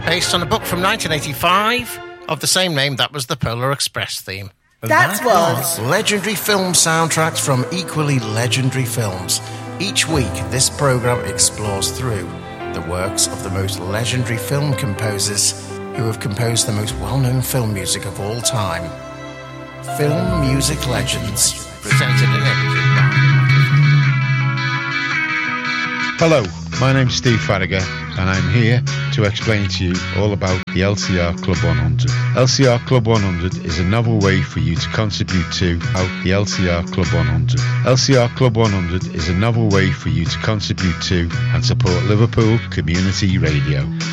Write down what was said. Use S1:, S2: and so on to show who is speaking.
S1: based on a book from 1985 of the same name. That was the Polar Express theme.
S2: That was
S3: legendary film soundtracks from equally legendary films. Each week, this program explores through the works of the most legendary film composers who have composed the most well-known film music of all time. Film Music Legends.
S1: Presented in edited by...
S4: Hello, my name's Steve Farragher, and I'm here to explain to you all about the LCR Club 100. LCR Club 100 is a novel way for you to contribute to the LCR Club 100. LCR Club 100 is a novel way for you to contribute to and support Liverpool Community Radio.